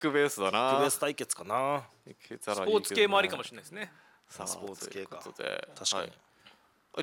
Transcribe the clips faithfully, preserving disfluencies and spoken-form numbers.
クベースだな。 キックベース対決かな。 スポーツ系もありかもしれないですね。 さあスポーツ系かということで確かに、 はい、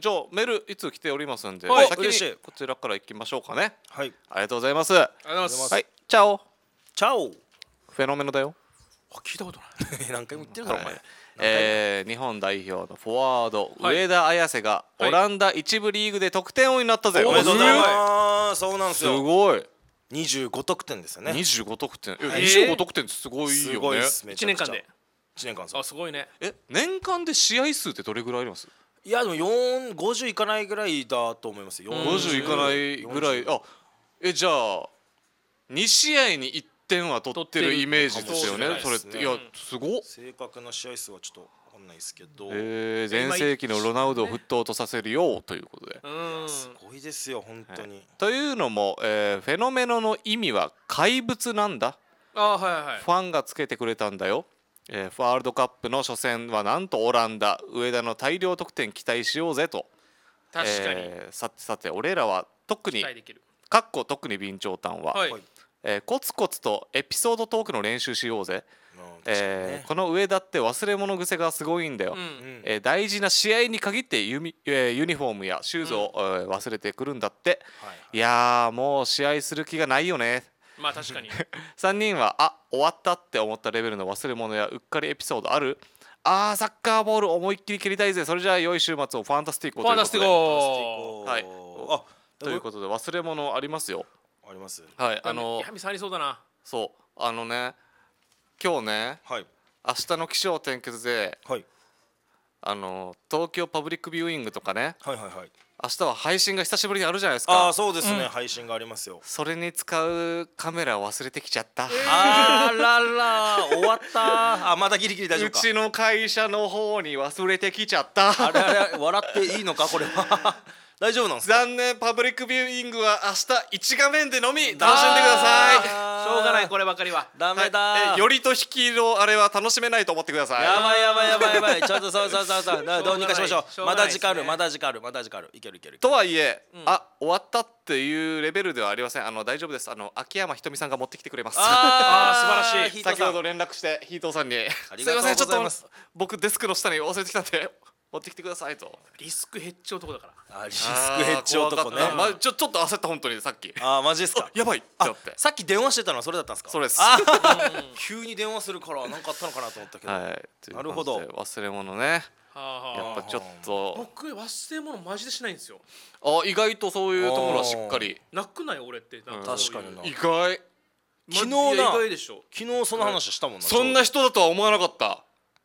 じゃあメールいつ来ておりますんで、 はい先嬉しいにこちらから行きましょうかね。 はいありがとうございます。はありがとうございます。 い、チャオ。 チャオフェノメノだよ。 あ、聞いたことない。 何回も言ってるからお前、 はいえー、日本代表のフォワード、 はい上田綺世がはいオランダ一部リーグで得点王になったぜ。 おめでとうございすます。そうなんですすよ。 ごい。 にじゅうご得点ですよね。 にじゅうご得点。いやーにじゅうご得点ってすごいすよね。 ごいです。めちゃくちゃ一年間で。 いちねんかんそうあ、すごいね。 え、年間で試合数ってどれぐらいあります？ いやでもよんごじゅういかないぐらいだと思いますよ。 ごじゅういかないぐらい。あ、えじゃあに試合にいってんは取ってるイメージですよね。それっていやすごっ。 正確な試合数はちょっと分かんないですけど、 えー、全盛期のロナウドを沸騰とさせるようということで。 うん。 すごいですよ本当に。 というのも、えーフェノメノの意味は怪物なんだ。 あ、はいはいファンがつけてくれたんだよ。えーワールドカップの初戦はなんとオランダ。上田の大量得点期待しようぜと。 確かにえーさてさて俺らは特に期待できる。 かっこ特に備長炭は、 はい。 はいえーコツコツとエピソードトークの練習しようぜ。 うん確かにねえーこの上田って忘れ物癖がすごいんだよ。 うん。 うんえー大事な試合に限ってユミ、えーユニフォームやシューズを、えー忘れてくるんだって。 はいいやーもう試合する気がないよね。 まあ確かに。 さんにんはあ終わったって思ったレベルの忘れ物やうっかりエピソードある？あーサッカーボール思いっきり蹴りたいぜ。それじゃあ良い週末をファンタスティックをファンタスティとコはいあということで忘れ物ありますよ。 ありますはいあのヤミさんありそうだな。 そうあのね今日ねはい明日の起承転結ではいあの東京パブリックビューイングとかねはいはいはい明日は配信が久しぶりにあるじゃないですあか。 あそうですね配信がありますよ。 それに使うカメラを忘れてきちゃった、 あらら終わったあまだギリギリ大丈夫か。 うちの会社の方に忘れてきちゃったあれあれ笑っていいのかこれは大丈夫なんですか。 残念パブリックビューイングは明日一画面でのみ楽しんでください。 しょうがないこればかりは。 ダメだはいえよりと引きのあれは楽しめないと思ってください。 やばいやばいやばいやばいちょっとそうそうそうそうだどうにかしましょう。 しょうがないまだ時間あるしょうがないですねまだ時間あるまだ時間あるいけるいける。 とはいえ、あ終わったっていうレベルではありません。あの大丈夫です。あの秋山ひとみさんが持ってきてくれます。 あー素晴らしいヒートさん先ほど連絡してヒートーさんにありがとうございますすいませんちょっと僕デスクの下に忘れてきたんで持ってきてくださいと。 リスクヘッジ男だから。 あリスクヘッジ男ねあー怖かったまちょちょっと焦った本当にさっきあーマジですか。 やばいってあなってさっき電話してたのはそれだったんですか。 それです。 あうん急に電話するから何かあったのかなと思ったけど、 はいというなるほど感じで忘れ物ねはあはあやっぱちょっと僕忘れ物マジでしないんですよ。 あ意外とそういうところはしっかりなくない俺ってなんうんそういう確かにな意外昨日なまいや意外でしょ。 昨日その話したもんな。 そんな人だとは思わなかった。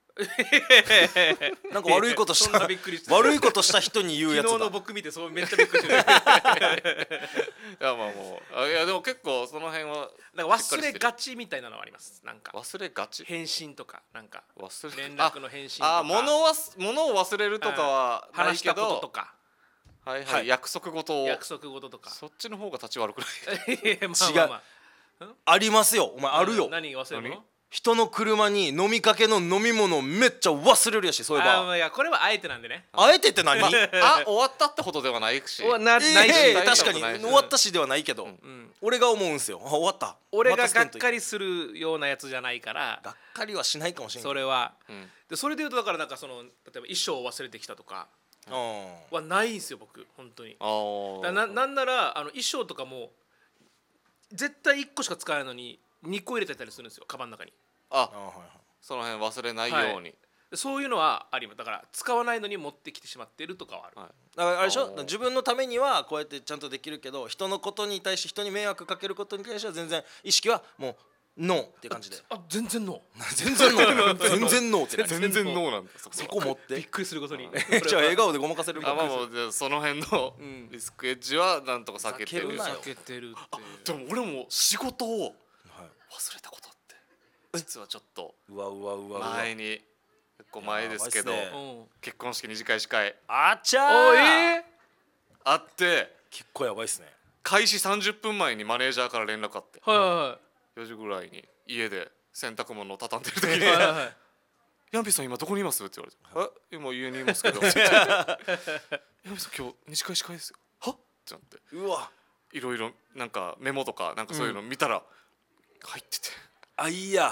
なんか悪いことしそんなたびっくりした悪いことした人に言うやつだ昨日の僕見てそうめっちゃびっくりしてる。 いやまあもうあいやでも結構その辺はなんか忘れがちみたいなのはあります。なんか忘れがち返信とかなんか忘れ連絡の返信とかああ物は物を忘れるとかはない話したけどこととかはいははいい約束事を約束事とか。 そっちの方が立ち悪くないいやまあまあまあありますよお前あるよ。 何忘れるの？ 人の車に飲みかけの飲み物めっちゃ忘れるやしそういえばあーいやこれはあえてなんでね。 あえてって何、 まああ終わったってほどではないしおなえーないしえー確かにないし終わったしではないけど、 うん俺が思うんすよあ終わった俺ががっまたステントかりするようなやつじゃないからがっかりはしないかもしれないそれはうんでそれで言うとだからなんかその例えば衣装を忘れてきたとかうんはないんですよ僕本当に。 あーだななんならあの衣装とかも絶対いっこしか使えないのににこ入れてたりするんですよカバンの中に。 ああはいはいその辺忘れないようにでそういうのはあります。だから使わないのに持ってきてしまってるとかはある。 はいだからあれでしょあー自分のためにはこうやってちゃんとできるけど人のことに対して人に迷惑かけることに対しては全然意識はもうノーっていう感じであ全然の全然ノー全然ノーって何全然ノーなんだそこそこ持っびってくりすることに。 じゃあ笑顔でごまかせるあまあもうじゃあその辺のんリスクエッジはなんとか避けてる避けるなよ避けてるっていう。 でも俺も仕事をはい忘れたことって実はちょっとうわうわうわうわ前に結構前ですけどやばいっすねうん結婚式二次会司会あちゃおーえあって結構やばいっすね開始さんじゅっぷんまえにマネージャーから連絡あってー、はいはよじぐらいに家で洗濯物を畳んでる時にいはいはいはい 「ヤンピさん今どこにいます?」って言われて「え今家にいますけど」って言って「ヤンピさん今日二次会司会ですよ」はっってなってうわいろいろなんかメモとかなんかそういうの見たら入っててあいいや